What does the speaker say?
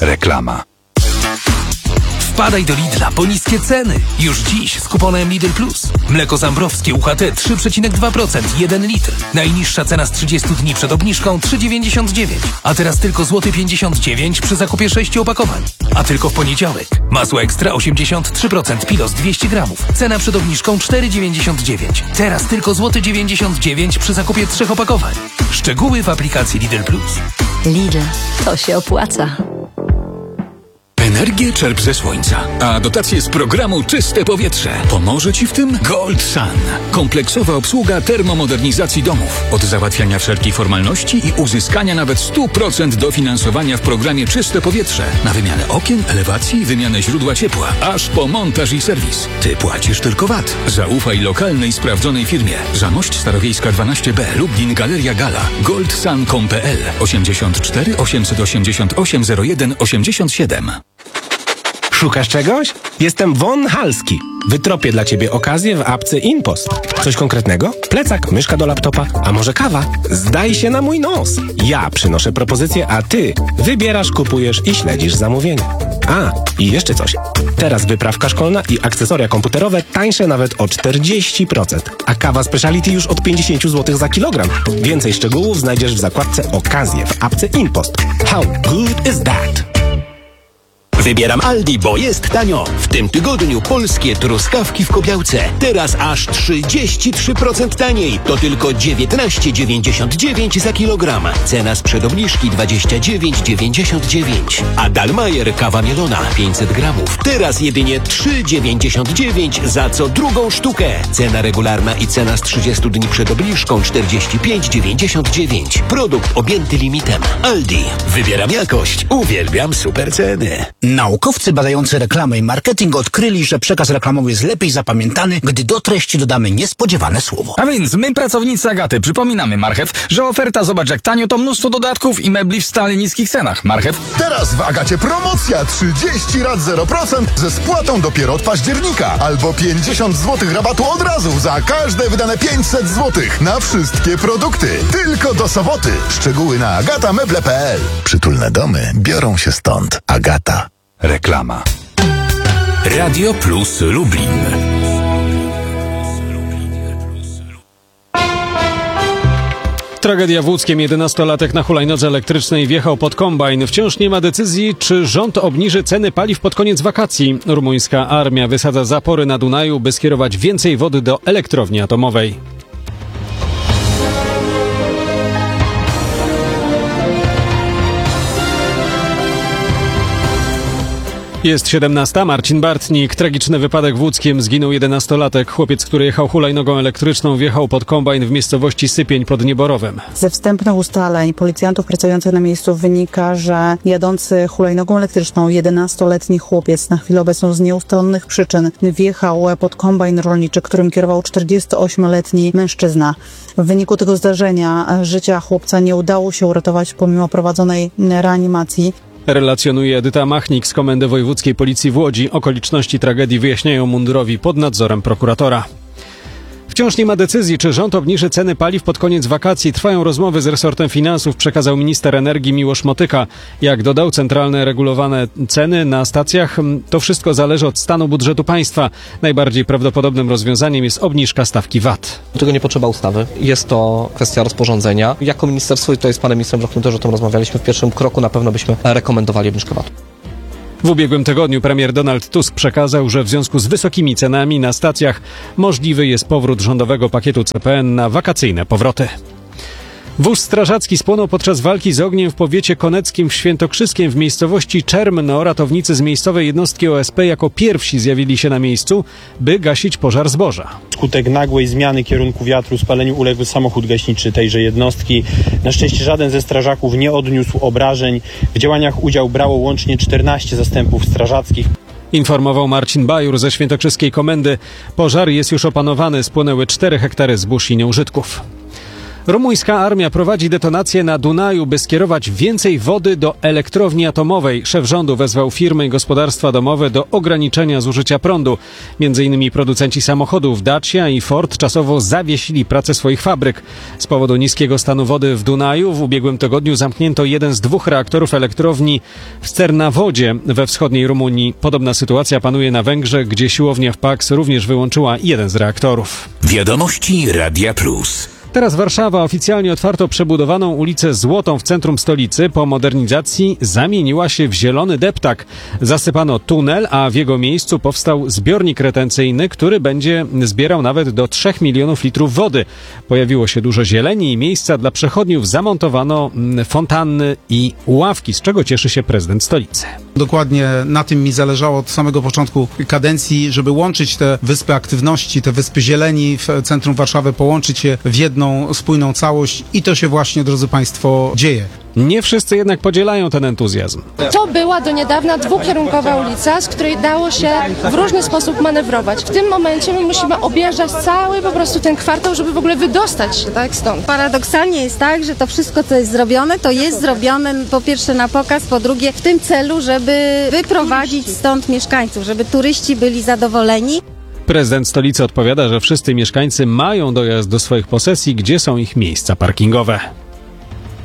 Reklama. Wpadaj do Lidla po niskie ceny. Już dziś z kuponem Lidl Plus. Mleko zambrowskie UHT 3,2%, 1 litr. Najniższa cena z 30 dni przed obniżką 3,99. A teraz tylko złoty 59 przy zakupie 6 opakowań. A tylko w poniedziałek. Masło ekstra 83%, Pilos 200 gramów. Cena przed obniżką 4,99. Teraz tylko złoty 99 przy zakupie 3 opakowań. Szczegóły w aplikacji Lidl Plus. Lidl, to się opłaca. Energię czerp ze słońca, a dotacje z programu Czyste Powietrze. Pomoże Ci w tym Gold Sun. Kompleksowa obsługa termomodernizacji domów. Od załatwiania wszelkich formalności i uzyskania nawet 100% dofinansowania w programie Czyste Powietrze. Na wymianę okien, elewacji, wymianę źródła ciepła. Aż po montaż i serwis. Ty płacisz tylko VAT. Zaufaj lokalnej, sprawdzonej firmie. Zamość Starowiejska 12B, Lublin, Galeria Gala. goldsun.pl 84 888 01 87. Szukasz czegoś? Jestem Von Halski. Wytropię dla Ciebie okazję w apce InPost. Coś konkretnego? Plecak, myszka do laptopa, a może kawa? Zdaj się na mój nos. Ja przynoszę propozycję, a Ty wybierasz, kupujesz i śledzisz zamówienie. A, i jeszcze coś. Teraz wyprawka szkolna i akcesoria komputerowe tańsze nawet o 40%, a kawa Speciality już od 50 zł za kilogram. Więcej szczegółów znajdziesz w zakładce Okazje w apce InPost. How good is that? Wybieram Aldi, bo jest tanio. W tym tygodniu polskie truskawki w Kobiałce. Teraz aż 33% taniej. To tylko 19,99 za kilogram. Cena sprzed obniżki 29,99. A Dalmajer kawa mielona 500 gramów. Teraz jedynie 3,99 za co drugą sztukę. Cena regularna i cena z 30 dni przed obniżką 45,99. Produkt objęty limitem. Aldi. Wybieram jakość. Uwielbiam super ceny. Naukowcy badający reklamę i marketing odkryli, że przekaz reklamowy jest lepiej zapamiętany, gdy do treści dodamy niespodziewane słowo. A więc my, pracownicy Agaty, przypominamy Marchew, że oferta zobacz jak tanio to mnóstwo dodatków i mebli w stale niskich cenach. Marchew. Teraz w Agacie promocja 30 rat 0% ze spłatą dopiero od października. Albo 50 zł rabatu od razu za każde wydane 500 zł na wszystkie produkty. Tylko do soboty. Szczegóły na agatameble.pl. Przytulne domy biorą się stąd. Agata. Reklama. Radio Plus Lublin. Tragedia w Łódzkiem. 11-latek na hulajnodze elektrycznej wjechał pod kombajn. Wciąż nie ma decyzji, czy rząd obniży ceny paliw pod koniec wakacji. Rumuńska armia wysadza zapory na Dunaju, by skierować więcej wody do elektrowni atomowej. Jest 17. Marcin Bartnik. Tragiczny wypadek w Łódzkiem. Zginął 11-latek. Chłopiec, który jechał hulajnogą elektryczną, wjechał pod kombajn w miejscowości Sypień pod Nieborowem. Ze wstępnych ustaleń policjantów pracujących na miejscu wynika, że jadący hulajnogą elektryczną 11-letni chłopiec na chwilę obecną z nieustalonych przyczyn wjechał pod kombajn rolniczy, którym kierował 48-letni mężczyzna. W wyniku tego zdarzenia życia chłopca nie udało się uratować pomimo prowadzonej reanimacji. Relacjonuje Edyta Machnik z Komendy Wojewódzkiej Policji w Łodzi. Okoliczności tragedii wyjaśniają mundurowi pod nadzorem prokuratora. Wciąż nie ma decyzji, czy rząd obniży ceny paliw pod koniec wakacji. Trwają rozmowy z resortem finansów, przekazał minister energii Miłosz Motyka. Jak dodał, centralne regulowane ceny na stacjach to wszystko zależy od stanu budżetu państwa. Najbardziej prawdopodobnym rozwiązaniem jest obniżka stawki VAT. Do tego nie potrzeba ustawy. Jest to kwestia rozporządzenia. Jako ministerstwo, i tutaj z panem ministrem Brzochnym też o tym rozmawialiśmy, w pierwszym kroku na pewno byśmy rekomendowali obniżkę VAT. W ubiegłym tygodniu premier Donald Tusk przekazał, że w związku z wysokimi cenami na stacjach możliwy jest powrót rządowego pakietu CPN na wakacyjne powroty. Wóz strażacki spłonął podczas walki z ogniem w powiecie koneckim w Świętokrzyskiem w miejscowości Czermno. Ratownicy z miejscowej jednostki OSP jako pierwsi zjawili się na miejscu, by gasić pożar zboża. Wskutek nagłej zmiany kierunku wiatru spaleniu uległ samochód gaśniczy tejże jednostki. Na szczęście żaden ze strażaków nie odniósł obrażeń. W działaniach udział brało łącznie 14 zastępów strażackich. Informował Marcin Bajur ze Świętokrzyskiej Komendy. Pożar jest już opanowany, spłonęły 4 hektary zbóż i nieużytków. Rumuńska armia prowadzi detonację na Dunaju, by skierować więcej wody do elektrowni atomowej. Szef rządu wezwał firmy i gospodarstwa domowe do ograniczenia zużycia prądu. Między innymi producenci samochodów Dacia i Ford czasowo zawiesili pracę swoich fabryk. Z powodu niskiego stanu wody w Dunaju w ubiegłym tygodniu zamknięto jeden z 2 reaktorów elektrowni w Cernawodzie we wschodniej Rumunii. Podobna sytuacja panuje na Węgrzech, gdzie siłownia w Paks również wyłączyła jeden z reaktorów. Wiadomości Radia Plus. Teraz Warszawa oficjalnie otwarto przebudowaną ulicę Złotą w centrum stolicy. Po modernizacji zamieniła się w zielony deptak. Zasypano tunel, a w jego miejscu powstał zbiornik retencyjny, który będzie zbierał nawet do 3 milionów litrów wody. Pojawiło się dużo zieleni i miejsca dla przechodniów. Zamontowano fontanny i ławki, z czego cieszy się prezydent stolicy. Dokładnie na tym mi zależało od samego początku kadencji, żeby łączyć te wyspy aktywności, te wyspy zieleni w centrum Warszawy, połączyć je w jedną spójną całość i to się właśnie, drodzy Państwo, dzieje. Nie wszyscy jednak podzielają ten entuzjazm. To była do niedawna dwukierunkowa ulica, z której dało się w różny sposób manewrować. W tym momencie my musimy objeżdżać cały po prostu ten kwartał, żeby w ogóle wydostać się stąd. Paradoksalnie jest tak, że to wszystko, co jest zrobione, to jest zrobione po pierwsze na pokaz, po drugie w tym celu, żeby wyprowadzić stąd mieszkańców, żeby turyści byli zadowoleni. Prezydent stolicy odpowiada, że wszyscy mieszkańcy mają dojazd do swoich posesji, gdzie są ich miejsca parkingowe.